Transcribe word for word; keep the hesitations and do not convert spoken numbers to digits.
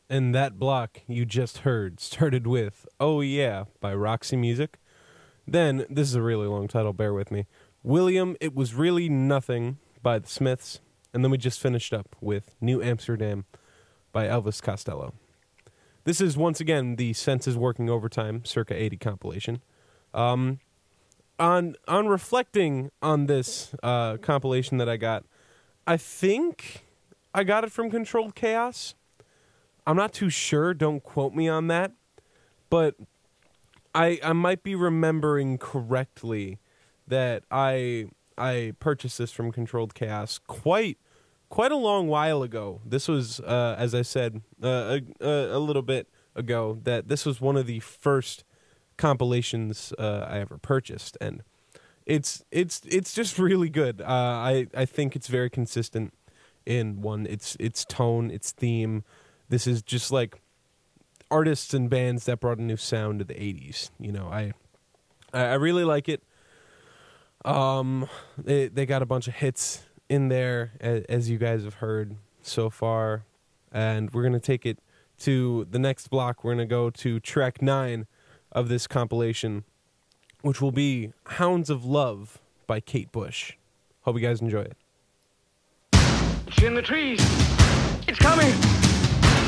And that block you just heard started with Oh Yeah by Roxy Music. Then, this is a really long title, bear with me, William, It Was Really Nothing by the Smiths. And then we just finished up with New Amsterdam by Elvis Costello. This is, once again, the Senses Working Overtime circa eighty compilation. Um, on on reflecting on this uh, compilation that I got, I think I got it from Controlled Chaos. I'm not too sure, don't quote me on that, but I I might be remembering correctly that I I purchased this from Controlled Chaos quite quite a long while ago. This was, uh, as I said uh, a, a, a little bit ago, that this was one of the first compilations uh, I ever purchased, and it's it's it's just really good. Uh, I I think it's very consistent in one its its tone, its theme. This is just like artists and bands that brought a new sound to the eighties. You know, I I really like it. Um, they they got a bunch of hits in there, as, as you guys have heard so far, and we're gonna take it to the next block. We're gonna go to track nine of this compilation, which will be Hounds of Love by Kate Bush. Hope you guys enjoy it. It's in the trees. It's coming.